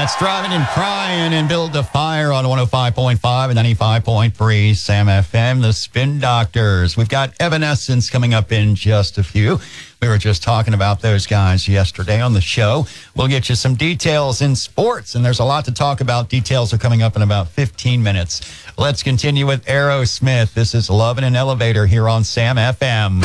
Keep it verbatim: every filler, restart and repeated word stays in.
That's Driving and Crying and Build a Fire on one oh five point five and ninety-five point three Sam F M, the Spin Doctors. We've got Evanescence coming up in just a few. We were just talking about those guys yesterday on the show. We'll get you some details in sports, and there's a lot to talk about. Details are coming up in about fifteen minutes. Let's continue with Aerosmith. This is Love in an Elevator here on Sam F M.